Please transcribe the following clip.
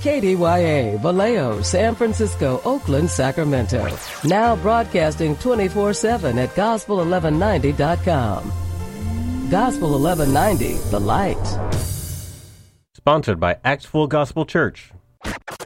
KDYA, Vallejo, San Francisco, Oakland, Sacramento. Now broadcasting 24/7 at gospel1190.com. Gospel 1190, the light. Sponsored by Acts Full Gospel Church.